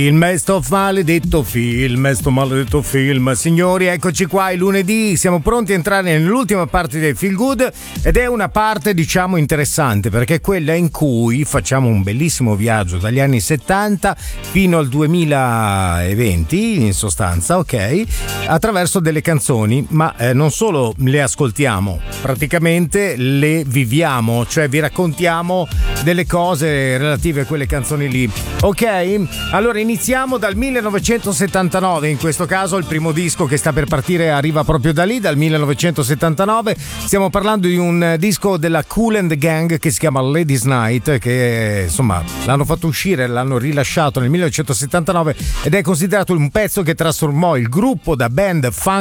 Sto maledetto film. Signori, eccoci qua, è lunedì, siamo pronti a entrare nell'ultima parte del Feel Good ed è una parte, diciamo, interessante perché è quella in cui facciamo un bellissimo viaggio dagli anni 70 fino al 2020, in sostanza, ok? Attraverso delle canzoni, ma non solo le ascoltiamo, praticamente le viviamo, cioè vi raccontiamo delle cose relative a quelle canzoni lì, ok? Allora iniziamo dal 1979, in questo caso il primo disco che sta per partire arriva proprio da lì, dal 1979. Stiamo parlando di un disco della Kool and the Gang che si chiama Ladies Night, che insomma l'hanno fatto uscire, l'hanno rilasciato nel 1979 ed è considerato un pezzo che trasformò il gruppo da band funk